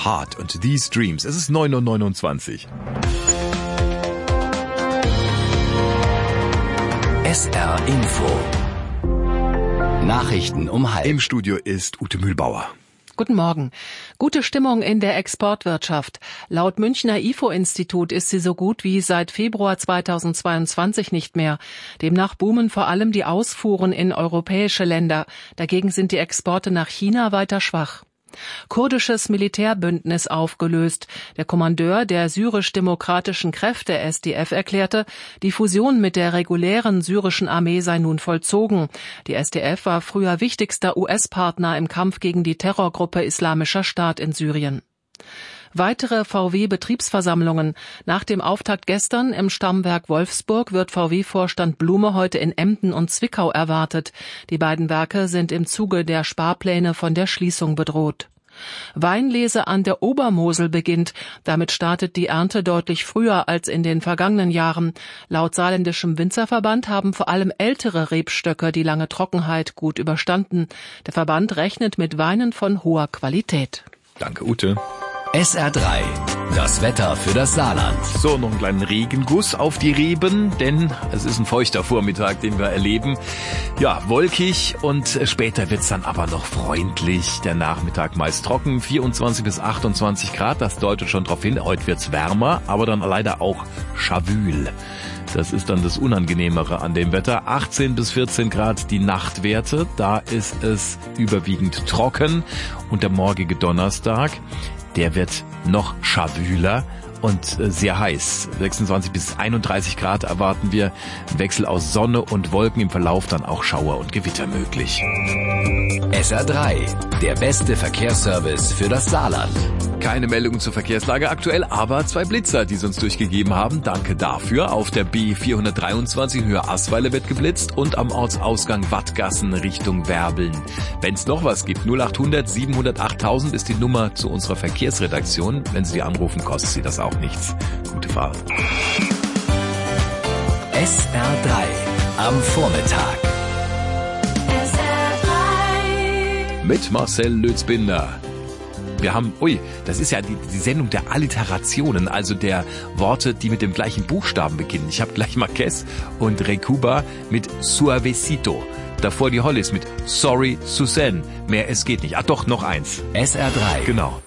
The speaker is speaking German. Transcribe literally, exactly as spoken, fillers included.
Heart und These Dreams. Es ist neun Uhr neunundzwanzig. S R Info. Nachrichten um halb. Im Studio ist Ute Mühlbauer. Guten Morgen. Gute Stimmung in der Exportwirtschaft. Laut Münchner I F O-Institut ist sie so gut wie seit Februar zweitausendzweiundzwanzig nicht mehr. Demnach boomen vor allem die Ausfuhren in europäische Länder. Dagegen sind die Exporte nach China weiter schwach. Kurdisches Militärbündnis aufgelöst. Der Kommandeur der syrisch-demokratischen Kräfte S D F erklärte, die Fusion mit der regulären syrischen Armee sei nun vollzogen. Die S D F war früher wichtigster U S-Partner im Kampf gegen die Terrorgruppe Islamischer Staat in Syrien. Weitere V W-Betriebsversammlungen. Nach dem Auftakt gestern im Stammwerk Wolfsburg wird V W-Vorstand Blume heute in Emden und Zwickau erwartet. Die beiden Werke sind im Zuge der Sparpläne von der Schließung bedroht. Weinlese an der Obermosel beginnt. Damit startet die Ernte deutlich früher als in den vergangenen Jahren. Laut saarländischem Winzerverband haben vor allem ältere Rebstöcke die lange Trockenheit gut überstanden. Der Verband rechnet mit Weinen von hoher Qualität. Danke, Ute. S R drei. Das Wetter für das Saarland. So, noch einen kleinen Regenguss auf die Reben, denn es ist ein feuchter Vormittag, den wir erleben. Ja, wolkig und später wird's dann aber noch freundlich. Der Nachmittag meist trocken, vierundzwanzig bis achtundzwanzig Grad, das deutet schon drauf hin. Heute wird's wärmer, aber dann leider auch schawül. Das ist dann das Unangenehmere an dem Wetter. achtzehn bis vierzehn Grad die Nachtwerte, da ist es überwiegend trocken. Und der morgige Donnerstag, der wird noch schawüler und sehr heiß. sechsundzwanzig bis einunddreißig Grad erwarten wir. Wechsel aus Sonne und Wolken, im Verlauf dann auch Schauer und Gewitter möglich. S R drei, der beste Verkehrsservice für das Saarland. Keine Meldungen zur Verkehrslage aktuell, aber zwei Blitzer, die sie uns durchgegeben haben. Danke dafür. Auf der B vierhundertdreiundzwanzig Höhe Asweiler wird geblitzt und am Ortsausgang Wattgassen Richtung Werbeln. Wenn es noch was gibt, null achthundert siebenhundert achttausend ist die Nummer zu unserer Verkehrsredaktion. Wenn Sie die anrufen, kostet Sie das auch nichts. Gute Fahrt. S R drei am Vormittag. S R drei Mit Marcel Lützbinder. Wir haben, ui, das ist ja die, die Sendung der Alliterationen, also der Worte, die mit dem gleichen Buchstaben beginnen. Ich habe gleich Marquez und Recuba mit Suavecito. Davor die Hollis mit Sorry, Suzanne. Mehr, es geht nicht. Ah doch, noch eins. S R drei. Genau.